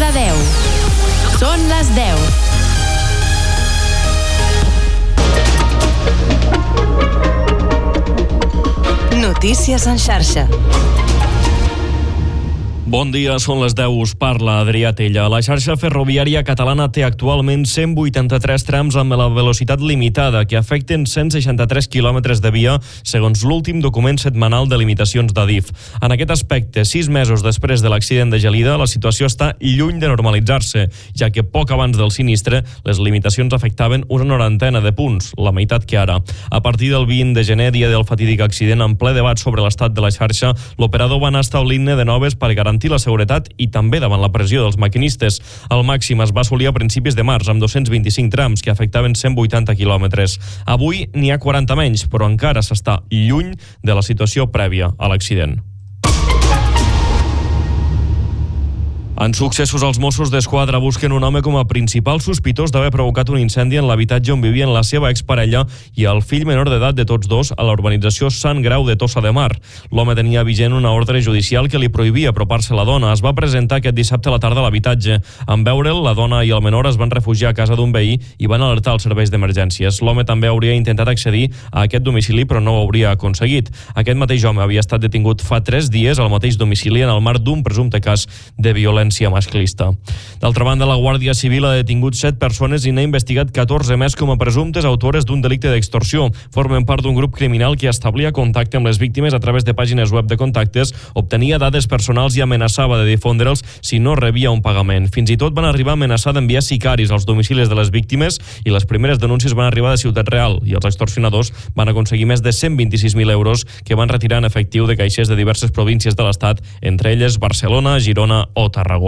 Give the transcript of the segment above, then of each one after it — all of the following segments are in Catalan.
Cardedeu. Són les 10. Notícies en xarxa. Bon dia, són les 10, us parla Adrià Tella. La xarxa ferroviària catalana té actualment 183 trams amb la velocitat limitada que afecten 163 quilòmetres de via, segons l'últim document setmanal de limitacions d'Adif. En aquest aspecte, 6 mesos després de l'accident de Gelida, la situació està lluny de normalitzar-se, ja que poc abans del sinistre les limitacions afectaven una 90 de punts, la meitat que ara. A partir del 20 de gener, dia del fatídic accident, en ple debat sobre l'estat de la xarxa, l'operador va anar establint-ne de noves per garantir la seguretat i també davant la pressió dels maquinistes. El màxim es va assolir a principis de març amb 225 trams que afectaven 180 quilòmetres. Avui n'hi ha 40 menys, però encara s'està lluny de la situació prèvia a l'accident. En successos, els Mossos d'Esquadra busquen un home com a principal sospitós d'haver provocat un incendi en l'habitatge on vivien la seva exparella i el fill menor d'edat de tots dos a la urbanització Sant Grau de Tossa de Mar. L'home tenia vigent una ordre judicial que li prohibia apropar-se a la dona. Es va presentar aquest dissabte a la tarda a l'habitatge. En veure'l, la dona i el menor es van refugiar a casa d'un veí i van alertar els serveis d'emergències. L'home també hauria intentat accedir a aquest domicili, però no ho hauria aconseguit. Aquest mateix home havia estat detingut fa 3 dies al mateix domicili en el marc d'un presumpte cas de violència masclista. D'altra banda, la Guàrdia Civil ha detingut 7 persones i n'ha investigat 14 més com a presumptes autores d'un delicte d'extorsió. Formen part d'un grup criminal que establia contacte amb les víctimes a través de pàgines web de contactes, obtenia dades personals i amenaçava de difondre'ls si no rebia un pagament. Fins i tot van arribar a amenaçar d'enviar sicaris als domicilis de les víctimes i les primeres denúncies van arribar de Ciutat Real i els extorsionadors van aconseguir més de 126.000 euros que van retirar en efectiu de caixers de diverses províncies de l'Estat, entre elles Barcelona, Girona o Tarragona.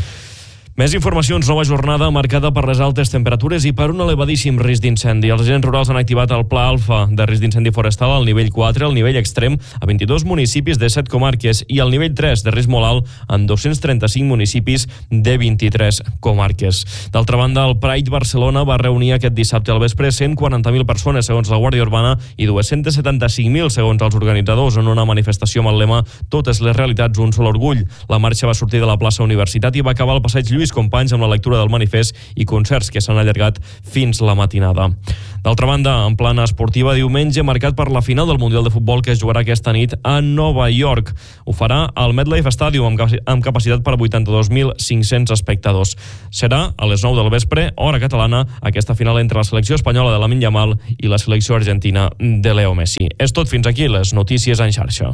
Més informacions. Nova jornada marcada per les altes temperatures i per un elevadíssim risc d'incendi. Els agents rurals han activat el Pla Alfa de risc d'incendi forestal al nivell 4, el nivell extrem, a 22 municipis de 7 comarques i el nivell 3 de risc molt alt en 235 municipis de 23 comarques. D'altra banda, el Pride Barcelona va reunir aquest dissabte al vespre 140.000 persones, segons la Guàrdia Urbana, i 275.000, segons els organitzadors, en una manifestació amb el lema "Totes les realitats, un sol orgull". La marxa va sortir de la plaça Universitat i va acabar al passeig Lluís Companys amb la lectura del manifest i concerts que s'han allargat fins la matinada. D'altra banda, en plana esportiva, diumenge marcat per la final del Mundial de Futbol que es jugarà aquesta nit a Nova York. Ho farà al MetLife Stadium amb capacitat per a 82.500 espectadors. Serà a les 9 del vespre, hora catalana, aquesta final entre la selecció espanyola de Lamine Yamal i la selecció argentina de Leo Messi. És tot, fins aquí les notícies en xarxa.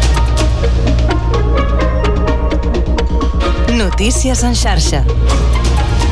Notícies en xarxa.